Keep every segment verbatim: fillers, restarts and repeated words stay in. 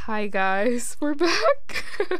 Hi guys, we're back.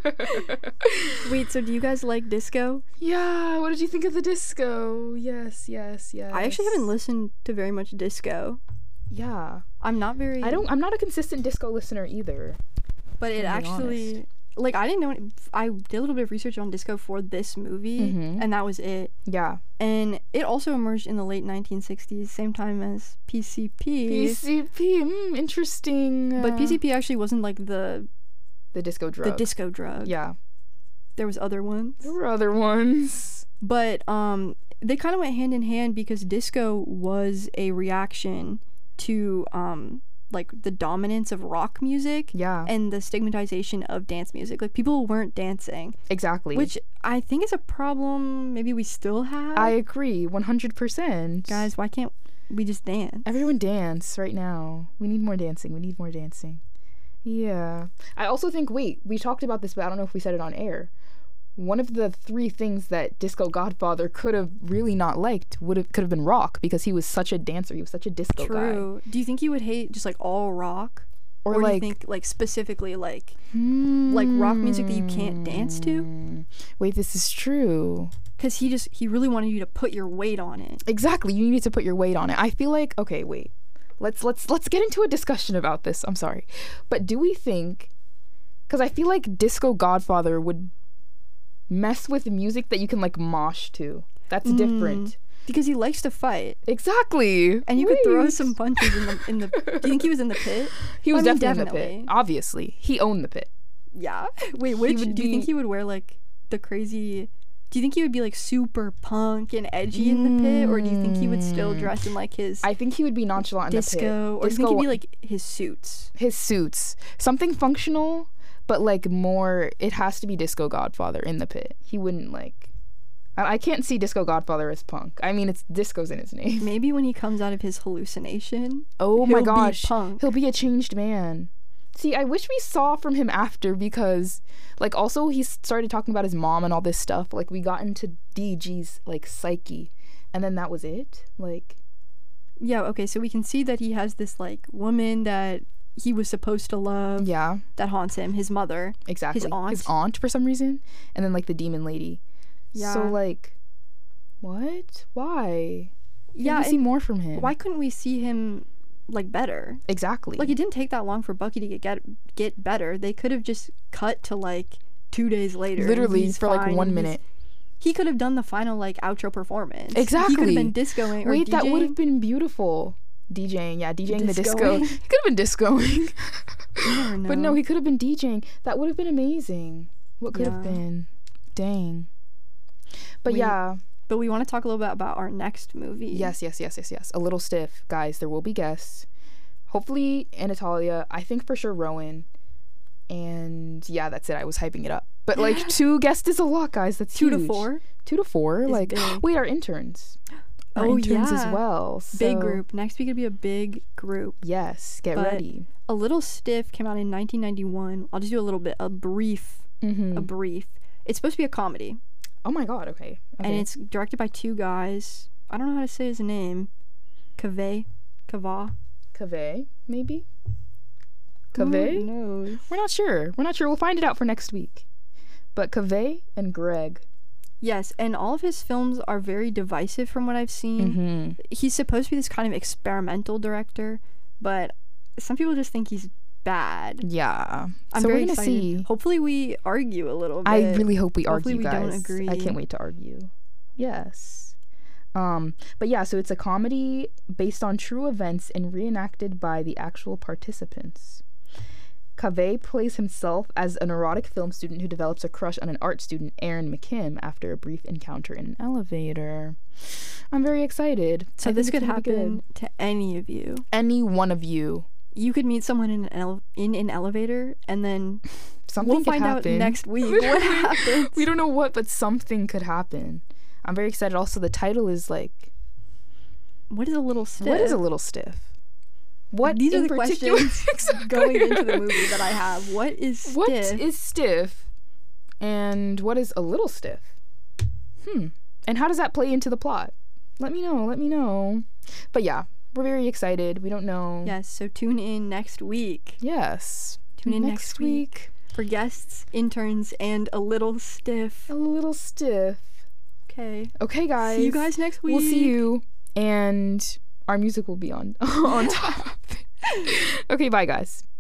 Wait, so do you guys like disco? Yeah, what did you think of the disco? Yes, yes, yes. I actually haven't listened to very much disco. Yeah. I'm not very I don't I'm not a consistent disco listener either. But it actually honest. Like I didn't know it, I did a little bit of research on disco for this movie, mm-hmm. and that was it. Yeah. And it also emerged in the late nineteen sixties, same time as P C P. P C P, mm, interesting. But P C P actually wasn't like the the disco drug. The disco drug. Yeah. There was other ones. There were other ones. But um they kind of went hand in hand because disco was a reaction to um like the dominance of rock music, yeah, and the stigmatization of dance music. Like people weren't dancing. Exactly. Which I think is a problem maybe we still have. I agree, one hundred percent. Guys, why can't we just dance? Everyone dance right now. We need more dancing. We need more dancing. Yeah. I also think, wait, we talked about this, but I don't know if we said it on air. One of the three things that Disco Godfather could have really not liked would have could have been rock, because he was such a dancer. He was such a disco True. guy. True. Do you think he would hate just like all rock, or, or like do you think like specifically like hmm, like rock music that you can't dance to? Wait, this is true. Because he just he really wanted you to put your weight on it. Exactly. You need to put your weight on it. I feel like okay, wait. Let's let's let's get into a discussion about this. I'm sorry, but do we think? Because I feel like Disco Godfather would mess with music that you can like mosh to. That's mm, different. Because he likes to fight. Exactly. And you Wait. could throw some punches in the in the Do you think he was in the pit? He was I mean, definitely, definitely in the pit. Obviously. He owned the pit. Yeah. Wait, which do you think he would wear like the crazy Do you think he would be like super punk and edgy mm. in the pit, or do you think he would still dress in like his I think he would be nonchalant disco, in the pit. Or disco, do you think he'd be like his suits? His suits. Something functional. But, like, more, it has to be Disco Godfather in the pit. He wouldn't, like... I, I can't see Disco Godfather as punk. I mean, it's disco's in his name. Maybe when he comes out of his hallucination, oh my gosh, be punk. He'll be a changed man. See, I wish we saw from him after, because, like, also he started talking about his mom and all this stuff. Like, we got into D G's, like, psyche. And then that was it. Like... Yeah, okay, so we can see that he has this, like, woman that... he was supposed to love, yeah, that haunts him, his mother, exactly, his aunt, his aunt for some reason, and then like the demon lady. Yeah. So like, what? Why? Can yeah, we see more from him? Why couldn't we see him like better? Exactly. Like it didn't take that long for Bucky to get get, get better. They could have just cut to like two days later. Literally for like one minute. He could have done the final like outro performance. Exactly. He could have been discoing. Or Wait, DJing. That would have been beautiful. DJing, yeah, DJing Discoing. the disco. He could have been discoing. You never know. But no, he could have been DJing. That would have been amazing. What could yeah. have been? Dang. But we, yeah. But we want to talk a little bit about our next movie. Yes, yes, yes, yes, yes. A Little Stiff. Guys, there will be guests. Hopefully, Anatolia. I think for sure Rowan. And yeah, that's it. I was hyping it up. But like two guests is a lot, guys. That's two huge. to four. Two to four. Is like, big. Wait, our interns. Our oh interns yeah, as well. So. Big group. Next week could be a big group. Yes, get but ready. A Little Stiff came out in nineteen ninety-one. I'll just do a little bit, a brief, mm-hmm. a brief. It's supposed to be a comedy. Oh my god. Okay. okay. And it's directed by two guys. I don't know how to say his name. Kaveh, Kavah, Kaveh, maybe. Kaveh? Who knows? We're not sure. We're not sure. We'll find it out for next week. But Kaveh and Greg. Yes, and all of his films are very divisive from what I've seen. Mm-hmm. He's supposed to be this kind of experimental director, but some people just think he's bad. Yeah. I'm so very we're gonna excited. see. Hopefully we argue a little bit. I really hope we Hopefully argue, we guys. don't agree. I can't wait to argue. Yes. Um, but yeah, so it's a comedy based on true events and reenacted by the actual participants. Kaveh plays himself as a neurotic film student who develops a crush on an art student, Aaron McKim, after a brief encounter in an elevator. I'm very excited. So this could happen to any of you. Any one of you. You could meet someone in an ele- in an elevator, and then something we'll could find happen. out next week what happens. We don't know what, but something could happen. I'm very excited. Also, the title is like... What is A Little Stiff? What is A Little Stiff? What These in are the particular questions going into the movie that I have. What is stiff? What is stiff? And what is a little stiff? Hmm. And how does that play into the plot? Let me know. Let me know. But yeah, we're very excited. We don't know. Yes, so tune in next week. Yes. Tune in next, next week. week for guests, interns, and a little stiff. A little stiff. Okay. Okay, guys. See you guys next week. We'll see you. And our music will be on on top. Okay, bye, guys.